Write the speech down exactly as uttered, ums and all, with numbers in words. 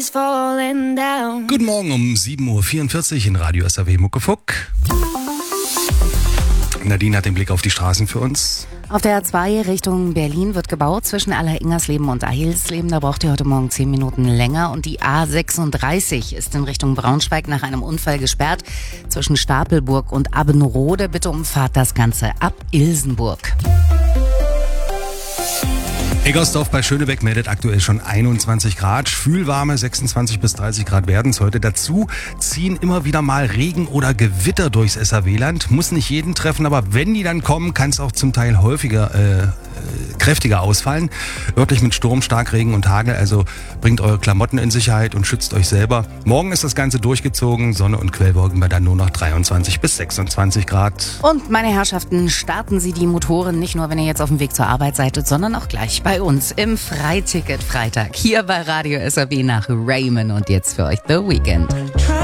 Guten Morgen um sieben Uhr vierundvierzig in Radio S R W Muckefuck. Nadine hat den Blick auf die Straßen für uns. Auf der A zwei Richtung Berlin wird gebaut zwischen Alleringersleben und Eilsleben. Da braucht ihr heute Morgen zehn Minuten länger. Und die A sechsunddreißig ist in Richtung Braunschweig nach einem Unfall gesperrt. Zwischen Stapelburg und Abbenrode. Bitte umfahrt das Ganze ab Ilsenburg. Eggersdorf bei Schönebeck meldet aktuell schon einundzwanzig Grad. Schwülwarme sechsundzwanzig bis dreißig Grad werden es heute. Dazu ziehen immer wieder mal Regen oder Gewitter durchs S R W-Land. Muss nicht jeden treffen, aber wenn die dann kommen, kann es auch zum Teil häufiger, äh, kräftiger ausfallen. Örtlich mit Sturm, Starkregen und Hagel. Also bringt eure Klamotten in Sicherheit und schützt euch selber. Morgen ist das Ganze durchgezogen. Sonne und Quellwolken bei dann nur noch dreiundzwanzig bis sechsundzwanzig Grad. Und meine Herrschaften, starten Sie die Motoren nicht nur, wenn ihr jetzt auf dem Weg zur Arbeit seid, sondern auch gleich bei uns im Freiticket Freitag hier bei Radio S R W nach Raymond und jetzt für euch The Weekend.